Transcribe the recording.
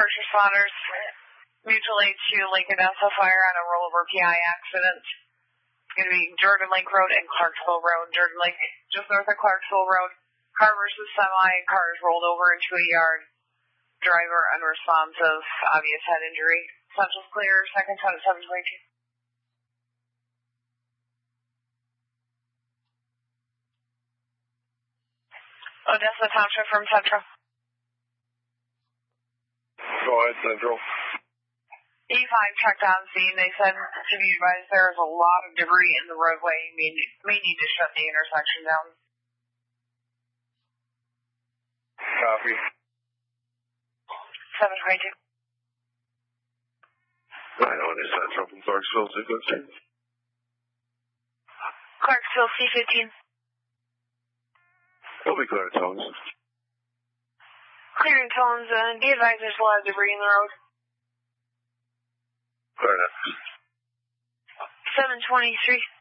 first responders, mutual aid to Lincoln Nessa fire on a rollover PI accident. It's going to be Jordan Lake Road and Clarksville Road. Jordan Lake, just north of Clarksville Road. Car versus semi. Car is rolled over into a yard. Driver unresponsive. Obvious head injury. Central's clear. Second 10 at 722. Odessa Township from Central. Go ahead, Central. E5 checked on scene. They said to be advised there is a lot of debris in the roadway. May need to shut the intersection down. Copy. 722. 901 is Central from Clarksville, C15. Clarksville, C15. He'll be clear at Tones. Clearing Tones, be advised there's a lot of debris in the road. Clear enough. 723.